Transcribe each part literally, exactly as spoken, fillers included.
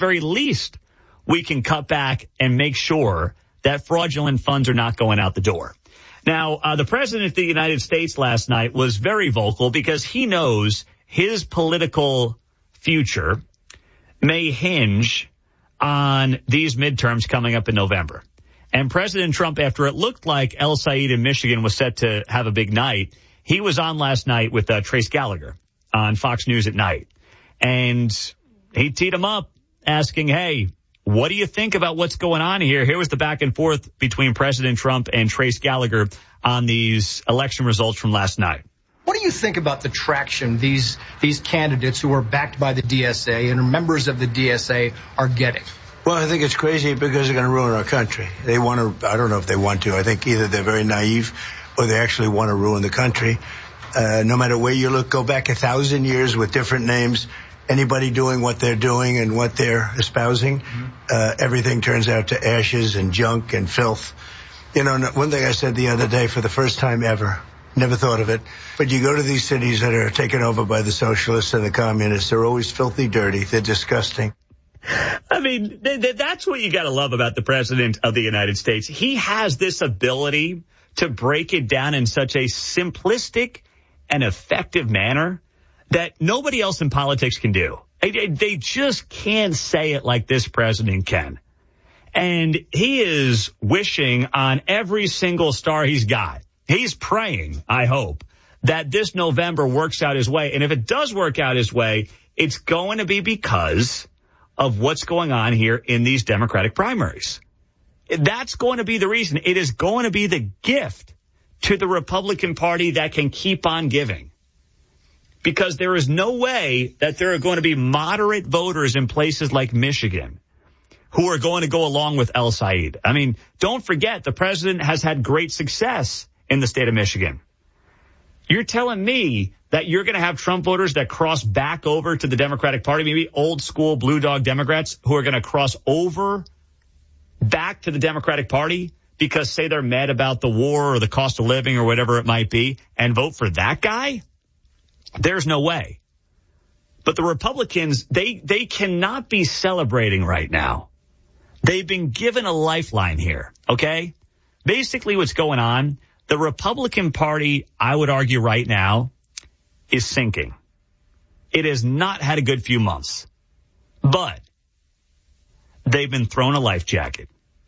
very least, we can cut back and make sure that fraudulent funds are not going out the door. Now, uh, the president of the United States last night was very vocal because he knows his political future may hinge on these midterms coming up in November. And President Trump, after it looked like El Said in Michigan was set to have a big night, he was on last night with uh, Trace Gallagher on Fox News at night. And he teed him up asking, hey, what do you think about what's going on here? Here was the back and forth between President Trump and Trace Gallagher on these election results from last night. What do you think about the traction these these candidates who are backed by the D S A and are members of the D S A are getting? Well, I think it's crazy because they're going to ruin our country. They want to, I don't know if they want to. I think either they're very naive or they actually want to ruin the country. Uh, no matter where you look, go back a thousand years with different names. Anybody doing what they're doing and what they're espousing, uh, everything turns out to ashes and junk and filth. You know, one thing I said the other day for the first time ever, never thought of it, but you go to these cities that are taken over by the socialists and the communists, they're always filthy dirty. They're disgusting. I mean, th- th- that's what you got to love about the president of the United States. He has this ability to break it down in such a simplistic and effective manner that nobody else in politics can do. They, they just can't say it like this president can. And he is wishing on every single star he's got. He's praying, I hope, that this November works out his way. And if it does work out his way, it's going to be because of what's going on here in these Democratic primaries. That's going to be the reason. It is going to be the gift to the Republican Party that can keep on giving. Because there is no way that there are going to be moderate voters in places like Michigan who are going to go along with El Said. I mean, don't forget, the president has had great success in the state of Michigan. You're telling me that you're going to have Trump voters that cross back over to the Democratic Party, maybe old school blue dog Democrats who are going to cross over back to the Democratic Party because, say, they're mad about the war or the cost of living or whatever it might be and vote for that guy? There's no way. But the Republicans, they, they cannot be celebrating right now. They've been given a lifeline here, okay? Basically what's going on, the Republican Party, I would argue right now, is sinking. It has not had a good few months. But they've been thrown a life jacket.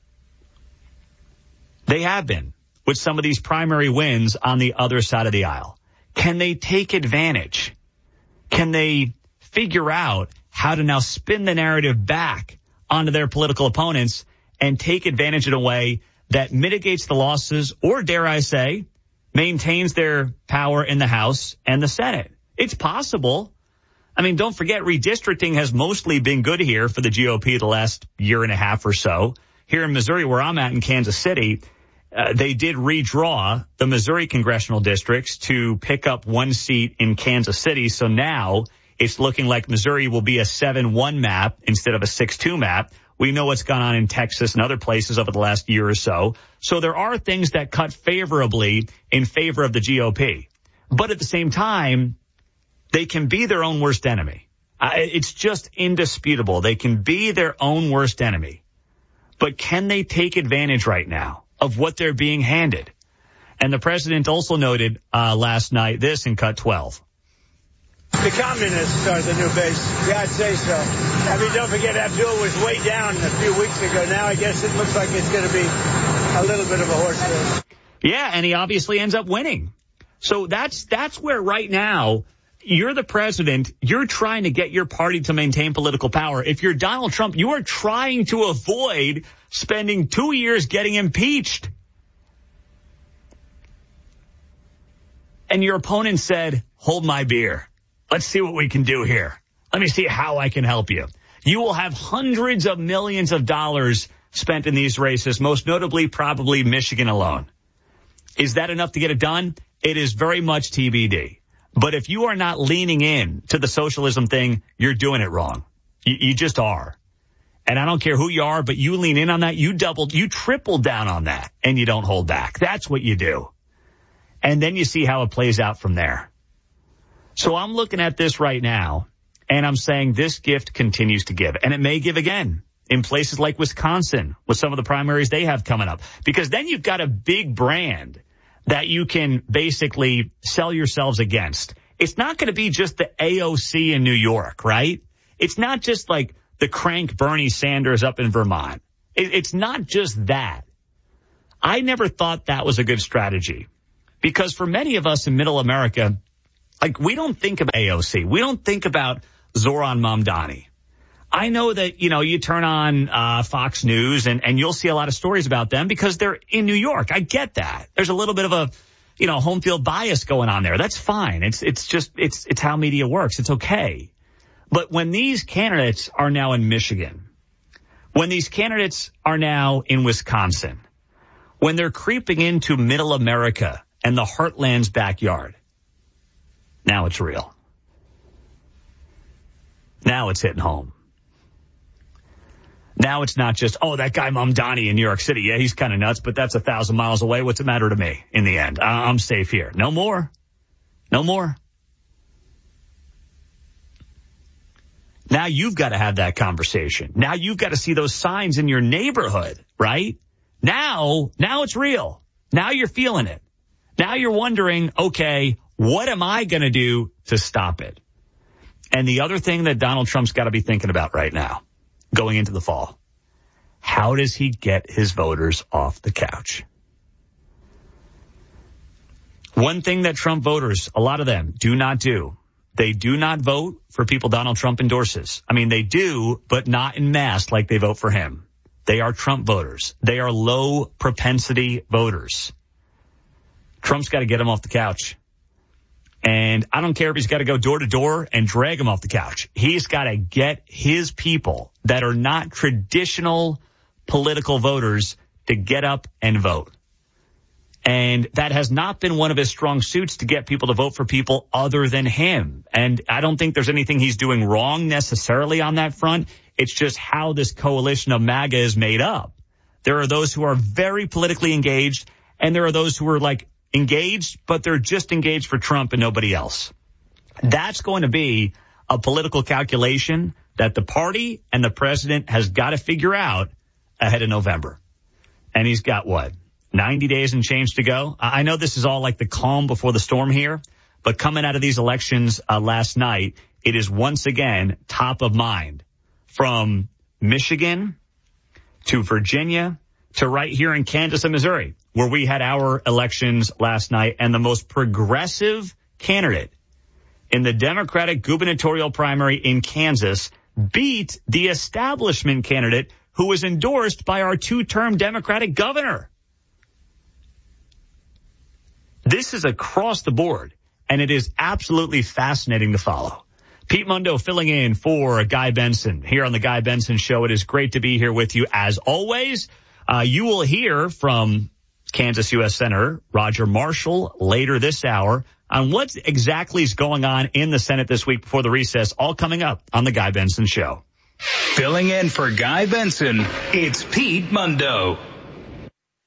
They have been with some of these primary wins on the other side of the aisle. Can they take advantage? Can they figure out how to now spin the narrative back onto their political opponents and take advantage in a way that mitigates the losses or, dare I say, maintains their power in the House and the Senate? It's possible. I mean, don't forget, redistricting has mostly been good here for the G O P the last year and a half or so. Here in Missouri, where I'm at in Kansas City, Uh, they did redraw the Missouri congressional districts to pick up one seat in Kansas City. So now it's looking like Missouri will be a seven one map instead of a six two map. We know what's gone on in Texas and other places over the last year or so. So there are things that cut favorably in favor of the G O P. But at the same time, they can be their own worst enemy. Uh, it's just indisputable. They can be their own worst enemy. But can they take advantage right now of what they're being handed? And the president also noted uh, last night this in Cut twelve. The communists are the new base. Yeah, I'd say so. I mean, don't forget, Abdul was way down a few weeks ago. Now I guess it looks like it's going to be a little bit of a horse race. Yeah, and he obviously ends up winning. So that's that's where right now you're the president. You're trying to get your party to maintain political power. If you're Donald Trump, you are trying to avoid spending two years getting impeached. And your opponent said, hold my beer. Let's see what we can do here. Let me see how I can help you. You will have hundreds of millions of dollars spent in these races, most notably probably Michigan alone. Is that enough to get it done? It is very much T B D. But if you are not leaning in to the socialism thing, you're doing it wrong. You, you just are. And I don't care who you are, but you lean in on that. You doubled, you tripled down on that, and you don't hold back. That's what you do. And then you see how it plays out from there. So I'm looking at this right now, And I'm saying this gift continues to give, and it may give again in places like Wisconsin with some of the primaries they have coming up, because then you've got a big brand that you can basically sell yourselves against. It's not going to be just the A O C in New York, right? It's not just like the crank Bernie Sanders up in Vermont. It's not just that. I never thought that was a good strategy, because for many of us in middle America, like, we don't think of A O C. We don't think about Zoran Mamdani. I know that, you know, you turn on uh, Fox News and, and you'll see a lot of stories about them because they're in New York. I get that. There's a little bit of a, you know, home field bias going on there. That's fine. It's it's just it's it's how media works. It's okay. But when these candidates are now in Michigan, when these candidates are now in Wisconsin, when they're creeping into middle America and the heartland's backyard, now it's real. Now it's hitting home. Now it's not just, oh, that guy Mamdani in New York City. Yeah, he's kind of nuts, but that's a thousand miles away. What's it matter to me in the end? I'm safe here. No more. No more. Now you've got to have that conversation. Now you've got to see those signs in your neighborhood, right? Now, now it's real. Now you're feeling it. Now you're wondering, okay, what am I going to do to stop it? And the other thing that Donald Trump's got to be thinking about right now, going into the fall, how does he get his voters off the couch? One thing that Trump voters, a lot of them, do not do, they do not vote for people Donald Trump endorses. I mean, they do, but not en masse like they vote for him. They are Trump voters. They are low propensity voters. Trump's got to get them off the couch. And I don't care if he's got to go door to door and drag him off the couch. He's got to get his people that are not traditional political voters to get up and vote. And that has not been one of his strong suits, to get people to vote for people other than him. And I don't think there's anything he's doing wrong necessarily on that front. It's just how this coalition of MAGA is made up. There are those who are very politically engaged, and there are those who are like engaged, but they're just engaged for Trump and nobody else. That's going to be a political calculation that the party and the president has got to figure out ahead of November. And he's got, what, ninety days and change to go? I know this is all like the calm before the storm here, but coming out of these elections uh, last night, it is once again top of mind, from Michigan to Virginia to right here in Kansas and Missouri, where we had our elections last night, and the most progressive candidate in the Democratic gubernatorial primary in Kansas beat the establishment candidate who was endorsed by our two-term Democratic governor. This is across the board, and it is absolutely fascinating to follow. Pete Mundo filling in for Guy Benson here on the Guy Benson Show. It is great to be here with you as always. Uh, you will hear from Kansas U S Senator Roger Marshall later this hour on what exactly is going on in the Senate this week before the recess, all coming up on the Guy Benson Show. Filling in for Guy Benson, it's Pete Mundo.